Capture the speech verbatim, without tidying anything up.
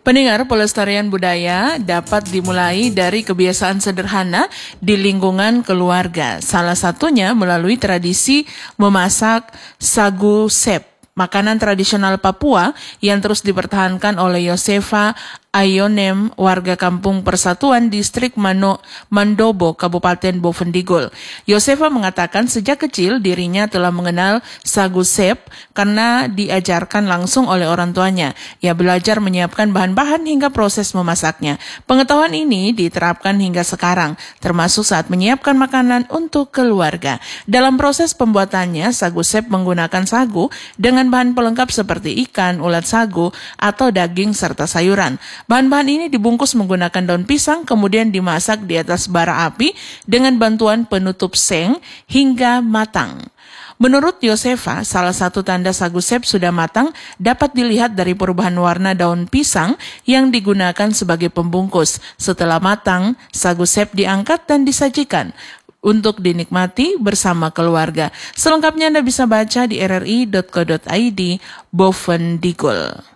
Pendengar, pelestarian budaya dapat dimulai dari kebiasaan sederhana di lingkungan keluarga. Salah satunya melalui tradisi memasak sagu sep, makanan tradisional Papua yang terus dipertahankan oleh Yosefa Ayonem, warga Kampung Persatuan Distrik Mano, Mandobo, Kabupaten Bovendigul. Yosefa mengatakan sejak kecil dirinya telah mengenal sagu sep karena diajarkan langsung oleh orang tuanya. Ia belajar menyiapkan bahan-bahan hingga proses memasaknya. Pengetahuan ini diterapkan hingga sekarang, termasuk saat menyiapkan makanan untuk keluarga. Dalam proses pembuatannya, sagu sep menggunakan sagu dengan bahan pelengkap seperti ikan, ulat sagu, atau daging serta sayuran. Bahan-bahan ini dibungkus menggunakan daun pisang, kemudian dimasak di atas bara api dengan bantuan penutup seng hingga matang. Menurut Yosefa, salah satu tanda sagu sep sudah matang dapat dilihat dari perubahan warna daun pisang yang digunakan sebagai pembungkus. Setelah matang, sagu sep diangkat dan disajikan untuk dinikmati bersama keluarga. Selengkapnya Anda bisa baca di r r i dot co dot i d Bovendigul.